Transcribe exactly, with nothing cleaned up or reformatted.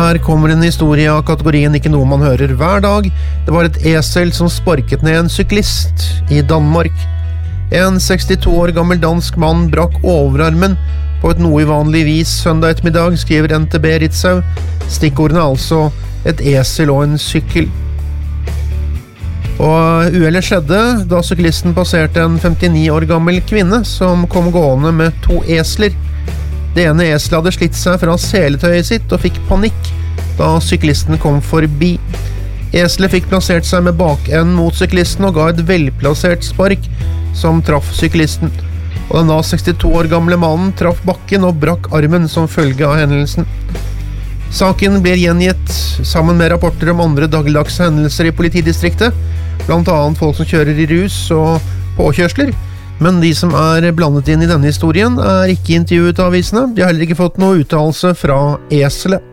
Her kommer en historie av kategorien ikke noe man hører hver dag. Det var et esel som sparket ned en syklist i Danmark. En sekstito år gammel dansk mann brakk overarmen på et noe uvanlig vis søndag ettermiddag, skriver N T B Ritzau. Stikkordene er altså et esel og en sykkel. Og uhellet skjedde da syklisten passerte en femtini år gammel kvinne som kom gående med to esler. Det ene eselet hadde slitt seg fra seletøyet sitt og fikk panikk da syklisten kom forbi. Eselet fikk plassert seg med bakenden mot syklisten og ga et velplassert spark som traff syklisten. Og den da sekstito år gamle mannen traff bakken og brakk armen som følge av hendelsen. Saken blir gjengitt sammen med rapporter om andre dagligdagse hendelser i politidistriktet, blant annet folk som kjører i rus og påkjørsler. Men de som er blandet inn i denne historien er ikke intervjuet av avisene. De har heller ikke fått noe uttalelse fra eselet.